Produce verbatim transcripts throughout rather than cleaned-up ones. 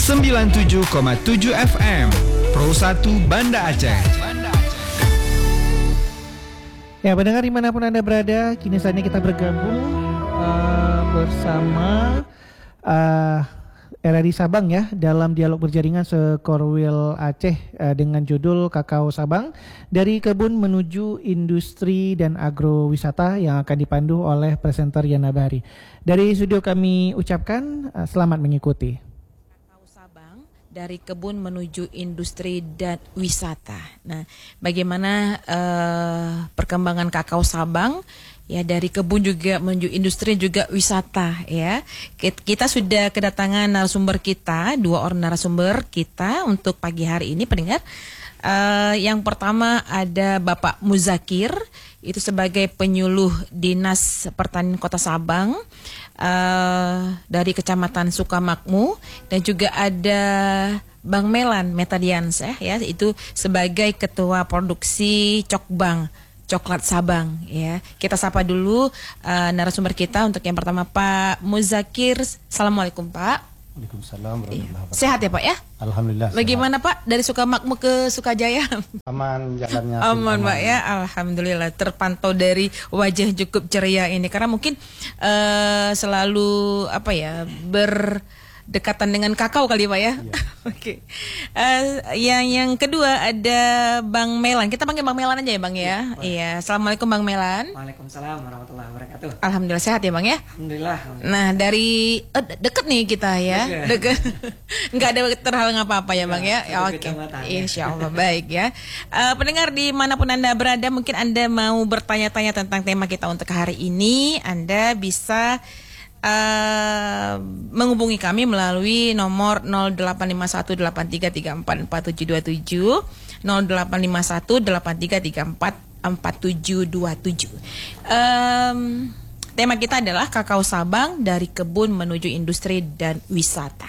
sembilan puluh tujuh koma tujuh F M Pro satu Banda Aceh. Ya, pendengar dimanapun Anda berada, kini saatnya kita bergabung uh, bersama uh, R R I Sabang ya dalam dialog berjaringan Sekorwil Aceh uh, dengan judul Kakao Sabang dari kebun menuju industri dan agrowisata yang akan dipandu oleh presenter Yana Bahari. Dari studio kami ucapkan uh, selamat mengikuti. Kakao Sabang dari kebun menuju industri dan wisata. Nah, bagaimana uh, perkembangan kakao Sabang? Ya, dari kebun juga menuju industri juga wisata ya. Kita sudah kedatangan narasumber kita, dua orang narasumber kita untuk pagi hari ini pendengar. Uh, yang pertama ada Bapak Muzakir, itu sebagai penyuluh Dinas Pertanian Kota Sabang uh, dari Kecamatan Sukamakmu, dan juga ada Bang Melan Metadians ya, itu sebagai Ketua Produksi Cokbang Coklat Sabang ya. Kita sapa dulu uh, narasumber kita. Untuk yang pertama Pak Muzakir. Assalamualaikum Pak. Waalaikumsalam warahmatullahi wabarakatuh. Sehat ya Pak ya? Alhamdulillah. Bagaimana sehat. Pak dari Sukamakmu ke Sukajaya? Aman jalannya. Aman, aman Pak ya. Alhamdulillah, terpantau dari wajah cukup ceria ini karena mungkin uh, selalu apa ya ber dekatan dengan kakao kali Pak ya. Ya. Oke. Okay. Uh, yang yang kedua ada Bang Melan. Kita panggil Bang Melan aja ya Bang ya. Ya. Iya. Assalamualaikum Bang Melan. Waalaikumsalam warahmatullahi wabarakatuh. Alhamdulillah sehat ya Bang ya. Alhamdulillah. Nah dari uh, deket nih kita ya. Deket. Enggak ada terhalang apa-apa ya Bang ya. ya Oke. Okay. Insya Allah baik ya. Uh, pendengar dimanapun Anda berada, mungkin Anda mau bertanya-tanya tentang tema kita untuk hari ini, Anda bisa Uh, menghubungi kami melalui nomor nol delapan lima satu delapan tiga tiga empat empat tujuh dua tujuh, nol delapan lima satu delapan tiga tiga empat empat tujuh dua tujuh. Um, tema kita adalah Kakao Sabang dari kebun menuju industri dan wisata.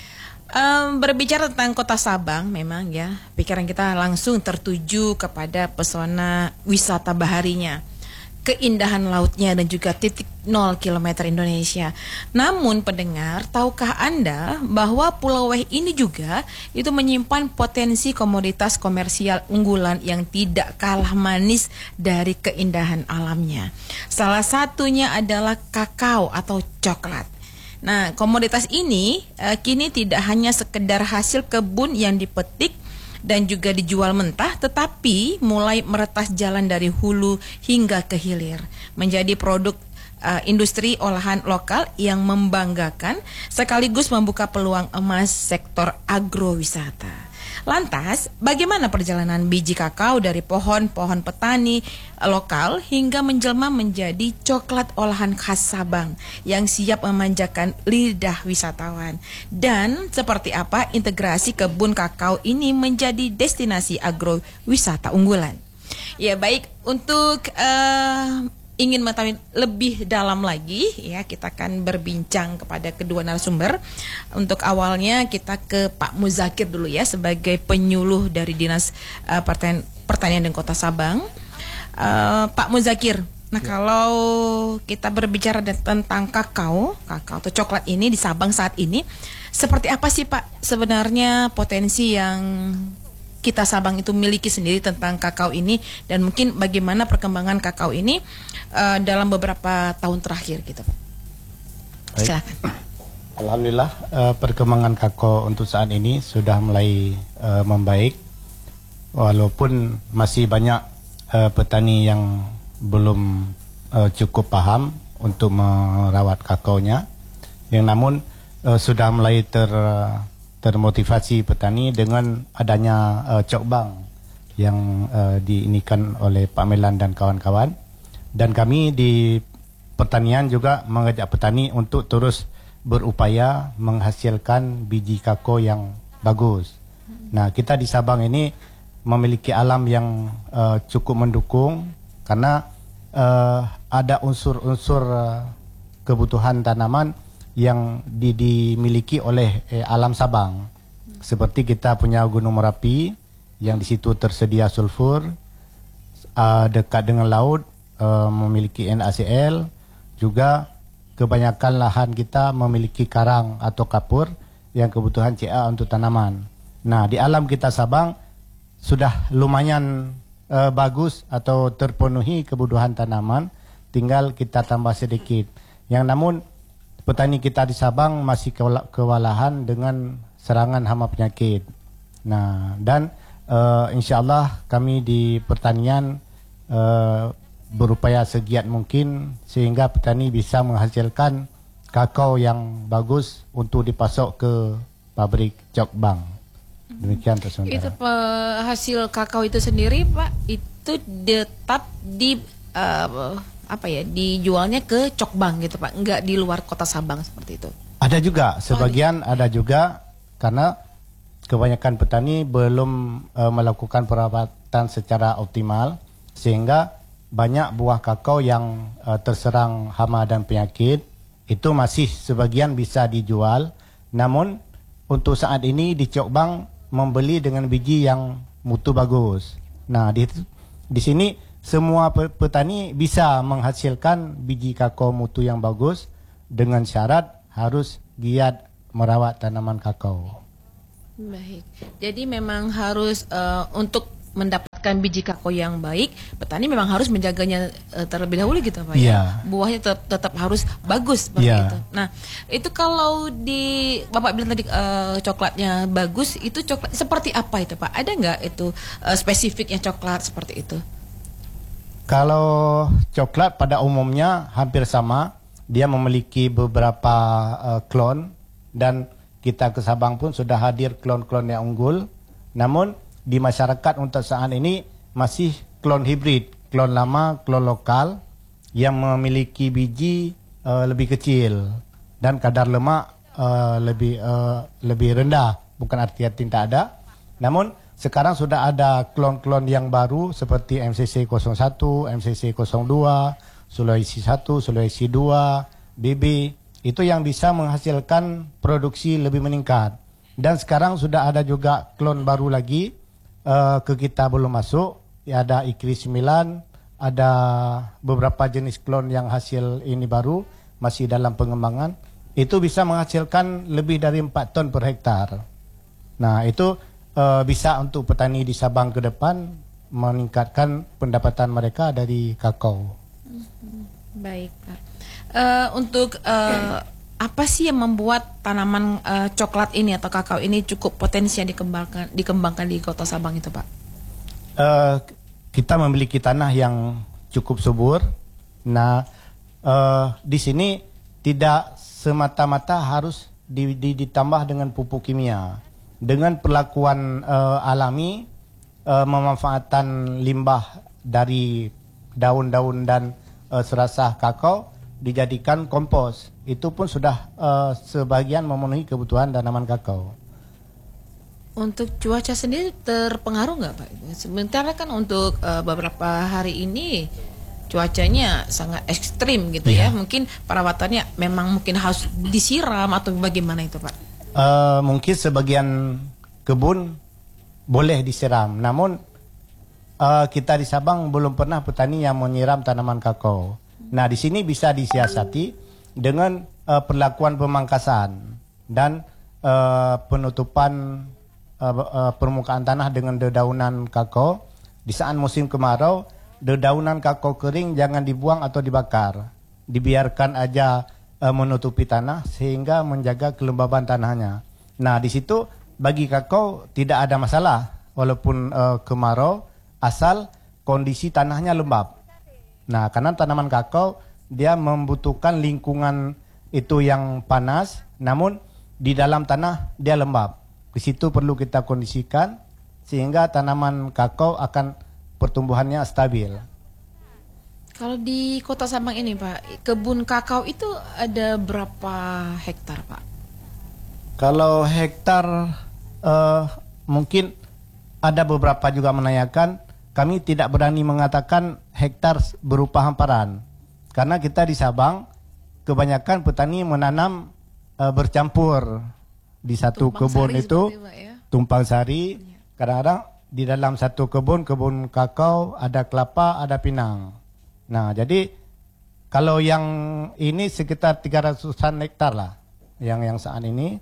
Um, berbicara tentang Kota Sabang, memang ya pikiran kita langsung tertuju kepada pesona wisata baharinya, keindahan lautnya, dan juga titik nol kilometer Indonesia. Namun pendengar, tahukah Anda bahwa Pulau Weh ini juga itu menyimpan potensi komoditas komersial unggulan yang tidak kalah manis dari keindahan alamnya. Salah satunya adalah kakao atau coklat. Nah, komoditas ini uh, kini tidak hanya sekedar hasil kebun yang dipetik dan juga dijual mentah, tetapi mulai meretas jalan dari hulu hingga ke hilir, menjadi produk uh, industri olahan lokal yang membanggakan sekaligus membuka peluang emas sektor agrowisata. Lantas, bagaimana perjalanan biji kakao dari pohon-pohon petani lokal hingga menjelma menjadi coklat olahan khas Sabang yang siap memanjakan lidah wisatawan? Dan seperti apa integrasi kebun kakao ini menjadi destinasi agrowisata unggulan? Ya baik, untuk uh, ingin mengetahui lebih dalam lagi ya, kita akan berbincang kepada kedua narasumber. Untuk awalnya kita ke Pak Muzakir dulu ya, sebagai penyuluh dari Dinas uh, Pertanian, Pertanian dan Kota Sabang. uh, Pak Muzakir, nah ya, kalau kita berbicara tentang kakao, kakao atau coklat ini di Sabang saat ini, seperti apa sih Pak sebenarnya potensi yang kita Sabang itu miliki sendiri tentang kakao ini, dan mungkin bagaimana perkembangan kakao ini uh, dalam beberapa tahun terakhir gitu Pak. Silakan. Alhamdulillah, uh, perkembangan kakao untuk saat ini sudah mulai uh, membaik, walaupun masih banyak uh, petani yang belum uh, cukup paham untuk merawat kakaonya, yang namun uh, sudah mulai ter uh, termotivasi petani dengan adanya uh, cokbang yang uh, diinikan oleh Pak Melan dan kawan-kawan. Dan kami di pertanian juga mengajak petani untuk terus berupaya menghasilkan biji kakao yang bagus. Nah, kita di Sabang ini memiliki alam yang uh, cukup mendukung karena uh, ada unsur-unsur uh, kebutuhan tanaman yang di, dimiliki oleh eh, alam Sabang. Seperti kita punya Gunung Merapi yang di situ tersedia sulfur, uh, dekat dengan laut, uh, memiliki N A C L, juga kebanyakan lahan kita memiliki karang atau kapur yang kebutuhan C A untuk tanaman. Nah, di alam kita Sabang sudah lumayan uh, bagus atau terpenuhi kebutuhan tanaman, tinggal kita tambah sedikit. Yang namun petani kita di Sabang masih kewalahan dengan serangan hama penyakit. Nah, dan uh, insya-Allah kami di pertanian uh, berupaya segiat mungkin sehingga petani bisa menghasilkan kakao yang bagus untuk dipasok ke pabrik Cokbang. Demikian untuk sementara. Itu uh, hasil kakao itu sendiri Pak, itu tetap di uh, apa ya, dijualnya ke Cokbang gitu Pak, enggak di luar kota Sabang seperti itu? Ada juga, sebagian oh, ada juga karena kebanyakan petani belum uh, melakukan perawatan secara optimal sehingga banyak buah kakao yang uh, terserang hama dan penyakit itu masih sebagian bisa dijual. Namun untuk saat ini di Cokbang membeli dengan biji yang mutu bagus. Nah, di di sini semua petani bisa menghasilkan biji kakao mutu yang bagus dengan syarat harus giat merawat tanaman kakao. Baik. Jadi memang harus uh, untuk mendapatkan biji kakao yang baik, petani memang harus menjaganya uh, terlebih dahulu gitu Pak yeah. ya. Buahnya tetap, tetap harus bagus seperti yeah. itu. Nah, itu kalau di Bapak bilang tadi uh, coklatnya bagus, itu coklat seperti apa itu Pak? Ada nggak itu uh, spesifiknya coklat seperti itu? Kalau coklat pada umumnya hampir sama, dia memiliki beberapa uh, klon dan kita ke Sabang pun sudah hadir klon-klon yang unggul. Namun di masyarakat untuk saat ini masih klon hibrid, klon lama, klon lokal yang memiliki biji uh, lebih kecil dan kadar lemak uh, lebih uh, lebih rendah. Bukan artinya tidak ada. Namun sekarang sudah ada klon-klon yang baru seperti M C C nol satu, M C C nol dua, Sulawesi satu, Sulawesi dua, B B. Itu yang bisa menghasilkan produksi lebih meningkat. Dan sekarang sudah ada juga klon baru lagi. Uh, ke kita belum masuk, ya, ada I K R I sembilan, ada beberapa jenis klon yang hasil ini baru masih dalam pengembangan. Itu bisa menghasilkan lebih dari empat ton per hektar. Nah, itu uh, bisa untuk petani di Sabang ke depan meningkatkan pendapatan mereka dari kakao. Baik Pak. Uh, untuk uh, apa sih yang membuat tanaman uh, coklat ini atau kakao ini cukup potensi yang dikembangkan dikembangkan di Kota Sabang itu Pak? Uh, kita memiliki tanah yang cukup subur. Nah, uh, di sini tidak semata-mata harus di, di, ditambah dengan pupuk kimia. Dengan perlakuan uh, alami, uh, memanfaatkan limbah dari daun-daun dan uh, serasah kakao dijadikan kompos. Itu pun sudah uh, sebagian memenuhi kebutuhan tanaman kakao. Untuk cuaca sendiri terpengaruh nggak Pak? Sementara kan untuk uh, beberapa hari ini cuacanya sangat ekstrim gitu yeah. ya. Mungkin perawatannya memang mungkin harus disiram atau bagaimana itu Pak? Uh, mungkin sebagian kebun boleh disiram. Namun uh, kita di Sabang belum pernah petani yang menyiram tanaman kakao. Nah, di sini bisa disiasati dengan uh, perlakuan pemangkasan dan uh, penutupan uh, uh, permukaan tanah dengan dedaunan kakao. Di saat musim kemarau, dedaunan kakao kering jangan dibuang atau dibakar. Dibiarkan aja uh, menutupi tanah sehingga menjaga kelembaban tanahnya. Nah, di situ bagi kakao tidak ada masalah walaupun uh, kemarau asal kondisi tanahnya lembab. Nah, karena tanaman kakao dia membutuhkan lingkungan itu yang panas, namun di dalam tanah dia lembab. Di situ perlu kita kondisikan sehingga tanaman kakao akan pertumbuhannya stabil. Kalau di Kota Sabang ini Pak, kebun kakao itu ada berapa hektar Pak? Kalau hektar uh, mungkin ada beberapa juga menanyakan. Kami tidak berani mengatakan hektar berupa hamparan. Karena kita di Sabang, kebanyakan petani menanam uh, bercampur. Di satu tumpang kebun itu, ya? Tumpang sari. Kadang-kadang di dalam satu kebun, kebun kakao, ada kelapa, ada pinang. Nah, jadi kalau yang ini sekitar tiga ratusan hektar lah. Yang yang saat ini.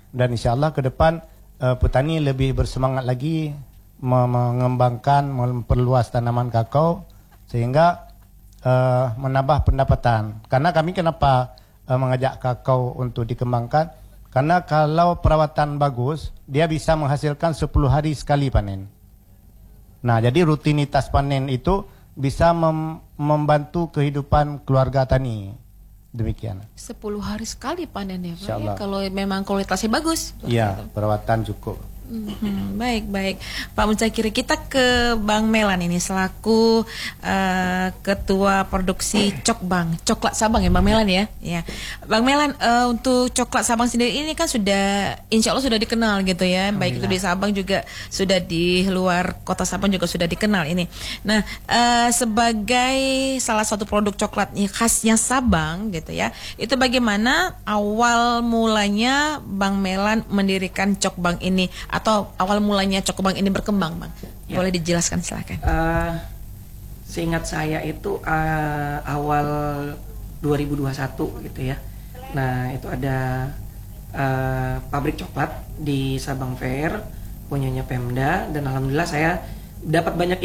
dan insyaallah ke depan uh, petani lebih bersemangat lagi mengembangkan, memperluas tanaman kakao sehingga uh, menambah pendapatan. Karena kami kenapa uh, mengajak kakao untuk dikembangkan? Karena kalau perawatan bagus, dia bisa menghasilkan sepuluh hari sekali panen. Nah, jadi rutinitas panen itu bisa mem membantu kehidupan keluarga tani. Demikian. sepuluh hari sekali panen ya Pak Insyaallah. ya, kalau memang kualitasnya bagus. Iya, perawatan cukup. Hmm, baik baik Pak Muncakir, kita ke Bang Melan ini selaku uh, ketua produksi Cokbang coklat Sabang ya Bang Melan ya. Ya Bang Melan, uh, untuk coklat Sabang sendiri ini kan sudah insya Allah sudah dikenal gitu ya, baik itu di Sabang juga sudah di luar kota Sabang juga sudah dikenal ini. Nah uh, sebagai salah satu produk coklat khasnya Sabang gitu ya, itu bagaimana awal mulanya Bang Melan mendirikan Cokbang ini atau awal mulanya Cokbang ini berkembang, Bang? Ya. Boleh dijelaskan silakan. Uh, seingat saya itu uh, awal dua ribu dua puluh satu gitu ya. Nah itu ada uh, pabrik coklat di Sabang Fair punyanya Pemda, dan alhamdulillah saya dapat banyak